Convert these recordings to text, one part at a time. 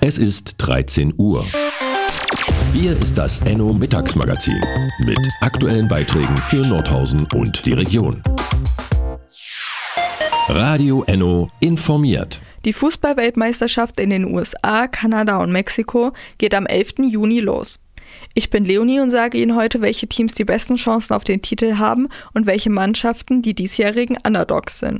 Es ist 13 Uhr. Hier ist das Enno Mittagsmagazin mit aktuellen Beiträgen für Nordhausen und die Region. Radio Enno informiert. Die Fußball-Weltmeisterschaft in den USA, Kanada und Mexiko geht am 11. Juni los. Ich bin Leonie und sage Ihnen heute, welche Teams die besten Chancen auf den Titel haben und welche Mannschaften die diesjährigen Underdogs sind.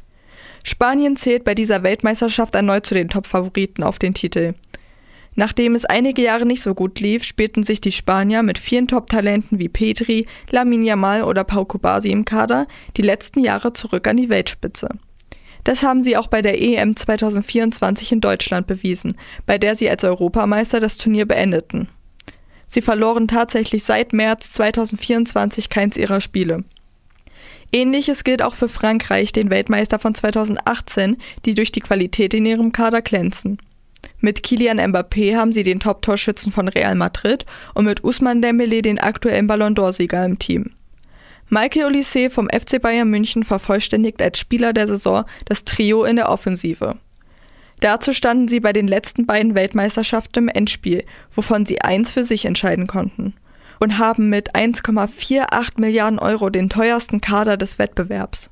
Spanien zählt bei dieser Weltmeisterschaft erneut zu den Top-Favoriten auf den Titel. Nachdem es einige Jahre nicht so gut lief, spielten sich die Spanier mit vielen Top-Talenten wie Pedri, Lamine Yamal oder Pau Cubarsí im Kader die letzten Jahre zurück an die Weltspitze. Das haben sie auch bei der EM 2024 in Deutschland bewiesen, bei der sie als Europameister das Turnier beendeten. Sie verloren tatsächlich seit März 2024 keins ihrer Spiele. Ähnliches gilt auch für Frankreich, den Weltmeister von 2018, die durch die Qualität in ihrem Kader glänzen. Mit Kylian Mbappé haben sie den Top-Torschützen von Real Madrid und mit Ousmane Dembélé den aktuellen Ballon d'Or-Sieger im Team. Michael Olise vom FC Bayern München vervollständigt als Spieler der Saison das Trio in der Offensive. Dazu standen sie bei den letzten beiden Weltmeisterschaften im Endspiel, wovon sie eins für sich entscheiden konnten, und haben mit 1,48 Milliarden Euro den teuersten Kader des Wettbewerbs.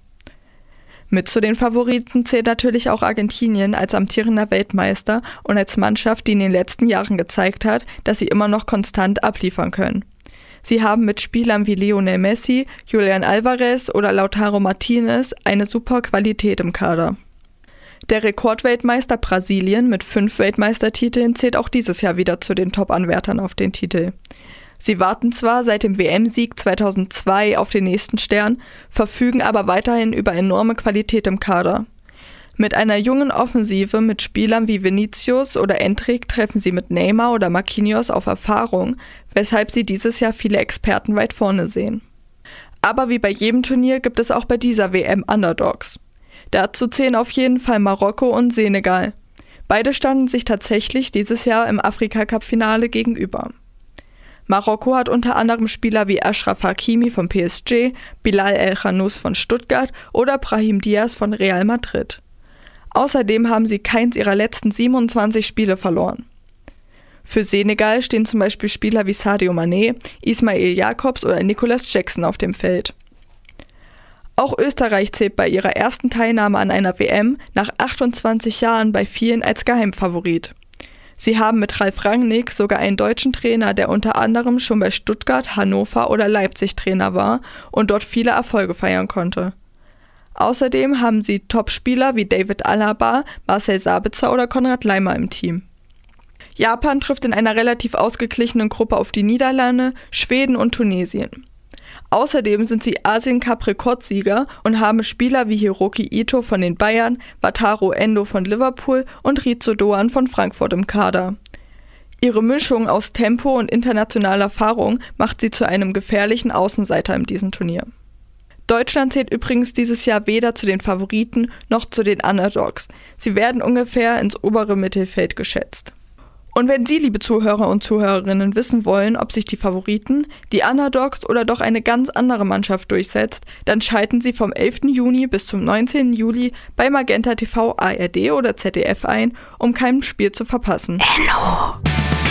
Mit zu den Favoriten zählt natürlich auch Argentinien als amtierender Weltmeister und als Mannschaft, die in den letzten Jahren gezeigt hat, dass sie immer noch konstant abliefern können. Sie haben mit Spielern wie Lionel Messi, Julian Alvarez oder Lautaro Martinez eine super Qualität im Kader. Der Rekordweltmeister Brasilien mit 5 Weltmeistertiteln zählt auch dieses Jahr wieder zu den Top-Anwärtern auf den Titel. Sie warten zwar seit dem WM-Sieg 2002 auf den nächsten Stern, verfügen aber weiterhin über enorme Qualität im Kader. Mit einer jungen Offensive mit Spielern wie Vinicius oder Endrick treffen sie mit Neymar oder Marquinhos auf Erfahrung, weshalb sie dieses Jahr viele Experten weit vorne sehen. Aber wie bei jedem Turnier gibt es auch bei dieser WM Underdogs. Dazu zählen auf jeden Fall Marokko und Senegal. Beide standen sich tatsächlich dieses Jahr im Afrika-Cup-Finale gegenüber. Marokko hat unter anderem Spieler wie Achraf Hakimi von PSG, Bilal El-Khanous von Stuttgart oder Brahim Diaz von Real Madrid. Außerdem haben sie keins ihrer letzten 27 Spiele verloren. Für Senegal stehen zum Beispiel Spieler wie Sadio Mané, Ismail Jakobs oder Nicolas Jackson auf dem Feld. Auch Österreich zählt bei ihrer ersten Teilnahme an einer WM nach 28 Jahren bei vielen als Geheimfavorit. Sie haben mit Ralf Rangnick sogar einen deutschen Trainer, der unter anderem schon bei Stuttgart, Hannover oder Leipzig Trainer war und dort viele Erfolge feiern konnte. Außerdem haben sie Topspieler wie David Alaba, Marcel Sabitzer oder Konrad Laimer im Team. Japan trifft in einer relativ ausgeglichenen Gruppe auf die Niederlande, Schweden und Tunesien. Außerdem sind sie Asien-Cup-Rekordsieger und haben Spieler wie Hiroki Ito von den Bayern, Wataru Endo von Liverpool und Rizzo Doan von Frankfurt im Kader. Ihre Mischung aus Tempo und internationaler Erfahrung macht sie zu einem gefährlichen Außenseiter in diesem Turnier. Deutschland zählt übrigens dieses Jahr weder zu den Favoriten noch zu den Underdogs. Sie werden ungefähr ins obere Mittelfeld geschätzt. Und wenn Sie, liebe Zuhörer und Zuhörerinnen, wissen wollen, ob sich die Favoriten, die Underdogs oder doch eine ganz andere Mannschaft durchsetzt, dann schalten Sie vom 11. Juni bis zum 19. Juli bei Magenta TV, ARD oder ZDF ein, um kein Spiel zu verpassen. Enno.